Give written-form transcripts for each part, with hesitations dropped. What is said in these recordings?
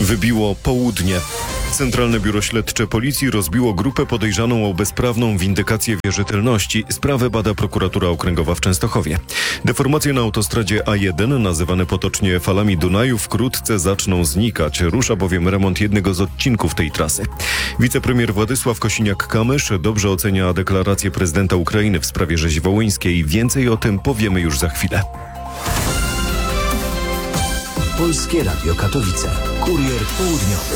Wybiło południe. Centralne Biuro Śledcze Policji rozbiło grupę podejrzaną o bezprawną windykację wierzytelności. Sprawę bada prokuratura okręgowa w Częstochowie. Deformacje na autostradzie A1, nazywane potocznie falami Dunaju, wkrótce zaczną znikać. Rusza bowiem remont jednego z odcinków tej trasy. Wicepremier Władysław Kosiniak-Kamysz dobrze ocenia deklarację prezydenta Ukrainy w sprawie rzezi wołyńskiej. Więcej o tym powiemy już za chwilę. Polskie Radio Katowice. Kurier południowy.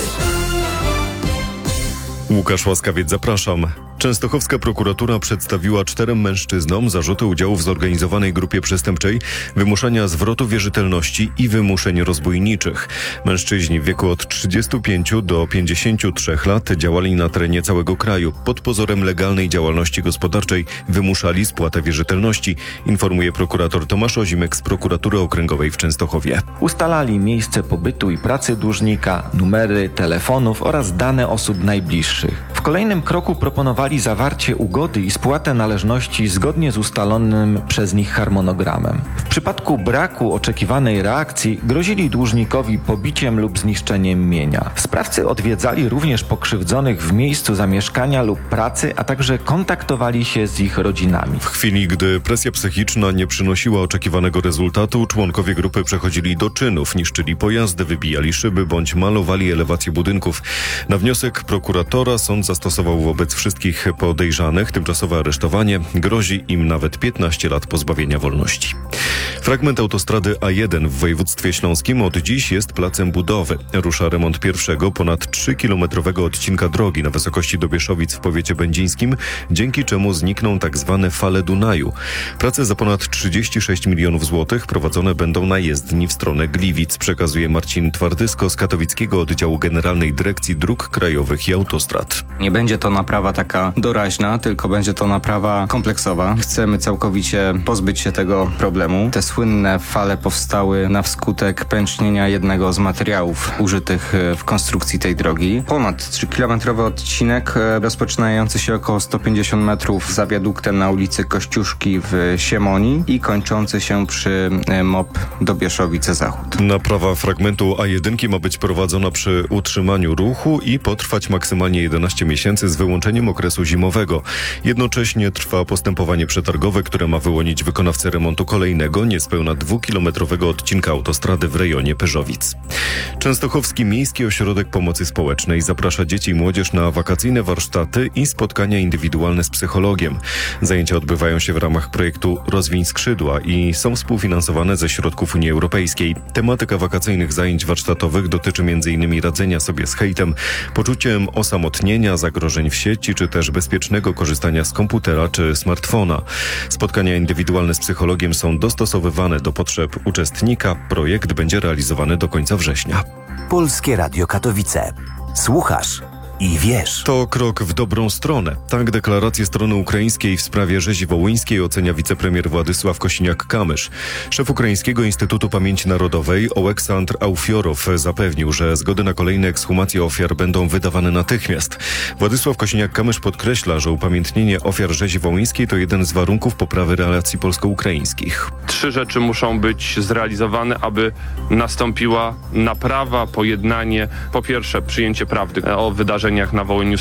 Łukasz Łaskawiec, zapraszam. Częstochowska prokuratura przedstawiła 4 mężczyznom zarzuty udziału w zorganizowanej grupie przestępczej, wymuszania zwrotu wierzytelności i wymuszeń rozbójniczych. Mężczyźni w wieku od 35 do 53 lat działali na terenie całego kraju. Pod pozorem legalnej działalności gospodarczej wymuszali spłatę wierzytelności, informuje prokurator Tomasz Ozimek z prokuratury okręgowej w Częstochowie. Ustalali miejsce pobytu i pracy dłużnika, numery telefonów oraz dane osób najbliższych. W kolejnym kroku proponowali zawarcie ugody i spłatę należności zgodnie z ustalonym przez nich harmonogramem. W przypadku braku oczekiwanej reakcji grozili dłużnikowi pobiciem lub zniszczeniem mienia. Sprawcy odwiedzali również pokrzywdzonych w miejscu zamieszkania lub pracy, a także kontaktowali się z ich rodzinami. W chwili, gdy presja psychiczna nie przynosiła oczekiwanego rezultatu, członkowie grupy przechodzili do czynów, niszczyli pojazdy, wybijali szyby bądź malowali elewacje budynków. Na wniosek prokuratora sąd zastosował wobec wszystkich podejrzanych tymczasowe aresztowanie. Grozi im nawet 15 lat pozbawienia wolności. Fragment autostrady A1 w województwie śląskim od dziś jest placem budowy. Rusza remont pierwszego, ponad 3-kilometrowego odcinka drogi na wysokości Dobieszowic w powiecie będzińskim, dzięki czemu znikną tzw. fale Dunaju. Prace za ponad 36 milionów złotych prowadzone będą na jezdni w stronę Gliwic, przekazuje Marcin Twardysko z katowickiego oddziału Generalnej Dyrekcji Dróg Krajowych i Autostrad. Nie będzie to naprawa taka doraźna, tylko będzie to naprawa kompleksowa. Chcemy całkowicie pozbyć się tego problemu. Te słynne fale powstały na skutek pęcznienia jednego z materiałów użytych w konstrukcji tej drogi. Ponad 3-kilometrowy odcinek rozpoczynający się około 150 metrów za wiaduktem na ulicy Kościuszki w Siemoni i kończący się przy MOP Dobieszowice Zachód. Naprawa fragmentu A1 ma być prowadzona przy utrzymaniu ruchu i potrwać maksymalnie 11 miesięcy z wyłączeniem okresu zimowego. Jednocześnie trwa postępowanie przetargowe, które ma wyłonić wykonawcę remontu kolejnego, niespełna 2-kilometrowego odcinka autostrady w rejonie Pyrzowic. Częstochowski Miejski Ośrodek Pomocy Społecznej zaprasza dzieci i młodzież na wakacyjne warsztaty i spotkania indywidualne z psychologiem. Zajęcia odbywają się w ramach projektu Rozwiń skrzydła i są współfinansowane ze środków Unii Europejskiej. Tematyka wakacyjnych zajęć warsztatowych dotyczy m.in. radzenia sobie z hejtem, poczuciem osamotnienia, zagrożeń w sieci, czy też bezpiecznego korzystania z komputera czy smartfona. Spotkania indywidualne z psychologiem są dostosowywane do potrzeb uczestnika. Projekt będzie realizowany do końca września. Polskie Radio Katowice. Słuchasz i wiesz. To krok w dobrą stronę. Tak deklarację strony ukraińskiej w sprawie rzezi wołyńskiej ocenia wicepremier Władysław Kosiniak-Kamysz. Szef Ukraińskiego Instytutu Pamięci Narodowej Oleksandr Aufiorow zapewnił, że zgody na kolejne ekshumacje ofiar będą wydawane natychmiast. Władysław Kosiniak-Kamysz podkreśla, że upamiętnienie ofiar rzezi wołyńskiej to jeden z warunków poprawy relacji polsko-ukraińskich. 3 rzeczy muszą być zrealizowane, aby nastąpiła naprawa, pojednanie. Po pierwsze, przyjęcie prawdy o wydarzeniach na Wołyniu z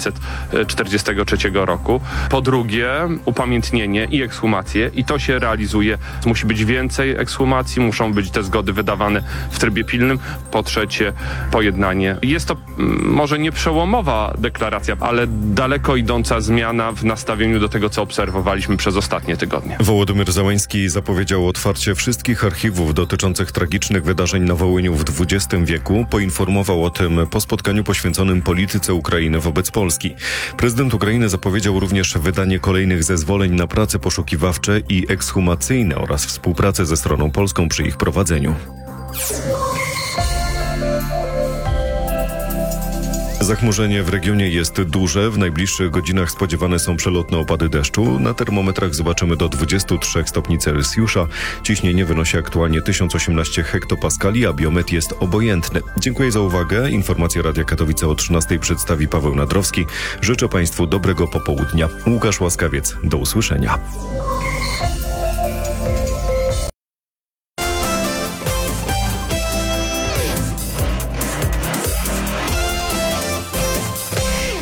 1943 roku. Po drugie, upamiętnienie i ekshumacje i to się realizuje. Musi być więcej ekshumacji, muszą być te zgody wydawane w trybie pilnym. Po trzecie, pojednanie. Jest to może nie przełomowa deklaracja, ale daleko idąca zmiana w nastawieniu do tego, co obserwowaliśmy przez ostatnie tygodnie. Wołodymyr Zełański zapowiedział otwarcie wszystkich archiwów dotyczących tragicznych wydarzeń na Wołyniu w XX wieku. Poinformował o tym po spotkaniu poświęconym polityce Ukrainy wobec Polski. Prezydent Ukrainy zapowiedział również wydanie kolejnych zezwoleń na prace poszukiwawcze i ekshumacyjne oraz współpracę ze stroną polską przy ich prowadzeniu. Zachmurzenie w regionie jest duże. W najbliższych godzinach spodziewane są przelotne opady deszczu. Na termometrach zobaczymy do 23 stopni Celsjusza. Ciśnienie wynosi aktualnie 1018 hektopaskali, a biometr jest obojętny. Dziękuję za uwagę. Informacje Radia Katowice o 13 przedstawi Paweł Nadrowski. Życzę Państwu dobrego popołudnia. Łukasz Łaskawiec. Do usłyszenia.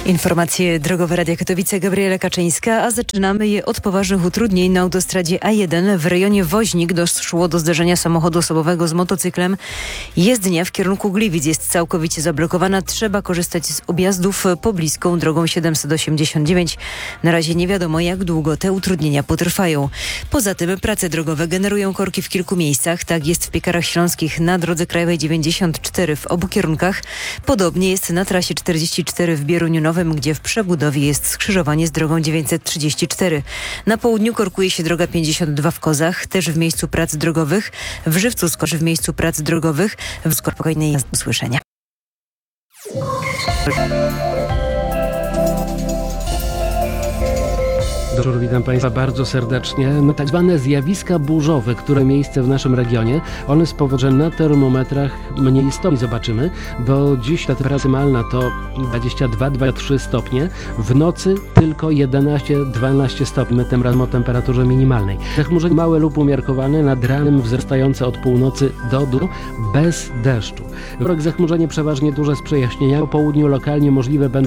Informacje drogowe Radia Katowice, Gabriela Kaczyńska, a zaczynamy je od poważnych utrudnień na autostradzie A1 w rejonie Woźnik. Doszło do zderzenia samochodu osobowego z motocyklem. Jezdnia w kierunku Gliwic jest całkowicie zablokowana. Trzeba korzystać z objazdów pobliską drogą 789. Na razie nie wiadomo, jak długo te utrudnienia potrwają. Poza tym prace drogowe generują korki w kilku miejscach. Tak jest w Piekarach Śląskich na drodze krajowej 94 w obu kierunkach. Podobnie jest na trasie 44 w Bieruniu Nowym, gdzie w przebudowie jest skrzyżowanie z drogą 934. Na południu korkuje się droga 52 w Kozach, też w miejscu prac drogowych. W Żywcu skoczy w miejscu prac drogowych. W spokojnej jazdy. Do usłyszenia. Witam Państwa bardzo serdecznie. Tak zwane zjawiska burzowe, które mają miejsce w naszym regionie, one spowodują, że na termometrach mniej stopni zobaczymy, bo dziś ta temperatura maksymalna to 22-23 stopnie, w nocy tylko 11-12 stopni, tym razem o temperaturze minimalnej. Zachmurzenie małe lub umiarkowane, nad ranem wzrastające od północy do dnia, bez deszczu. Zachmurzenie przeważnie duże z przejaśnieniami, po południu lokalnie możliwe będą